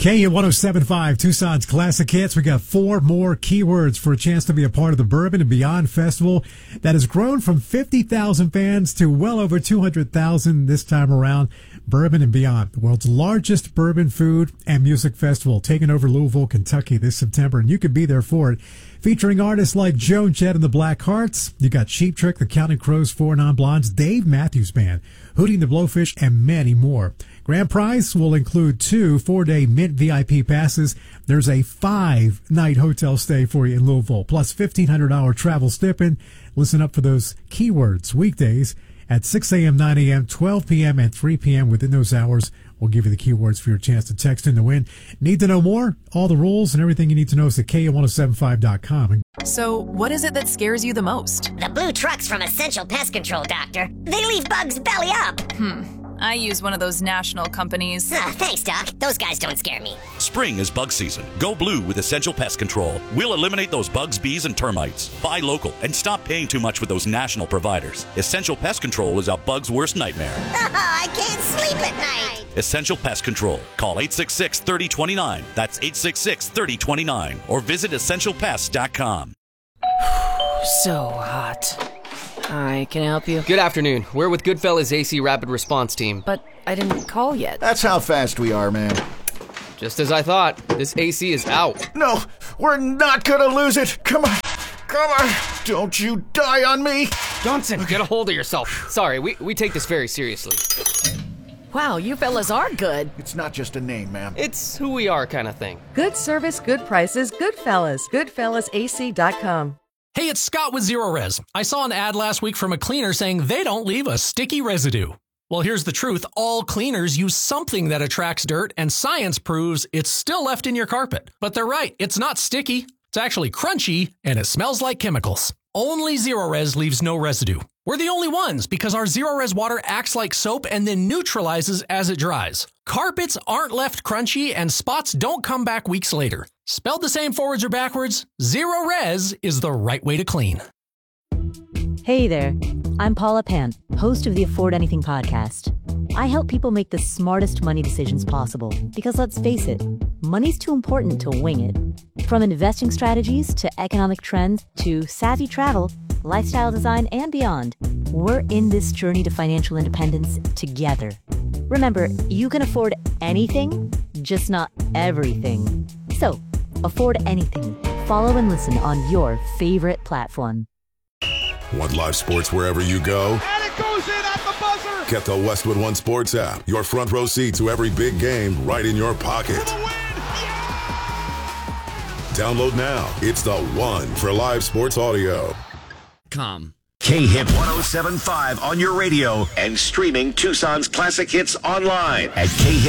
K107.5, Tucson's Classic Hits. We got 4 more keywords for a chance to be a part of the Bourbon and Beyond Festival that has grown from 50,000 fans to well over 200,000 this time around. Bourbon and Beyond, the world's largest bourbon food and music festival, taking over Louisville, Kentucky this September, and you can be there for it. Featuring artists like Joan Jett and the Black Hearts. You got Cheap Trick, the Counting Crows, 4 Non-Blondes, Dave Matthews Band, Hootie and the Blowfish, and many more. Grand prize will include 2 4-day Mint VIP passes. There's a 5-night hotel stay for you in Louisville, plus $1,500 travel stipend. Listen up for those keywords weekdays at 6 a.m., 9 a.m., 12 p.m., and 3 p.m. Within those hours, we'll give you the keywords for your chance to text in to win. Need to know more? All the rules and everything you need to know is at K1075.com. So, what is it that scares you the most? The blue trucks from Essential Pest Control, Doctor. They leave bugs belly up. I use one of those national companies. Thanks, Doc. Those guys don't scare me. Spring is bug season. Go blue with Essential Pest Control. We'll eliminate those bugs, bees, and termites. Buy local and stop paying too much with those national providers. Essential Pest Control is a bug's worst nightmare. I can't sleep at night. Essential Pest Control. Call 866-3029. That's 866-3029. Or visit EssentialPest.com. So hot. Hi, can I help you? Good afternoon. We're with Goodfellas AC Rapid Response Team. But I didn't call yet. That's how fast we are, man. Just as I thought, this AC is out. No, we're not gonna lose it. Come on. Don't you die on me. Johnson, get a hold of yourself. Sorry, we take this very seriously. Wow, you fellas are good. It's not just a name, ma'am. It's who we are kind of thing. Good service, good prices, Goodfellas. GoodfellasAC.com. Hey, it's Scott with Zero Res. I saw an ad last week from a cleaner saying they don't leave a sticky residue. Well, here's the truth. All cleaners use something that attracts dirt, and science proves it's still left in your carpet. But they're right. It's not sticky. It's actually crunchy, and it smells like chemicals. Only Zero Res leaves no residue. We're the only ones because our Zero Res water acts like soap and then neutralizes as it dries. Carpets aren't left crunchy, and spots don't come back weeks later. Spelled the same forwards or backwards, Zero Res is the right way to clean. Hey there, I'm Paula Pant, host of the Afford Anything podcast. I help people make the smartest money decisions possible because let's face it, money's too important to wing it. From investing strategies to economic trends to savvy travel, lifestyle design, and beyond, we're in this journey to financial independence together. Remember, you can afford anything, just not everything. So, afford anything. Follow and listen on your favorite platform. Want live sports wherever you go? And it goes in at the buzzer! Get the Westwood One Sports app. Your front row seat to every big game right in your pocket. Download now. It's the one for live sports audio. K-Hit 107.5 on your radio and streaming Tucson's Classic Hits online at K-Hit.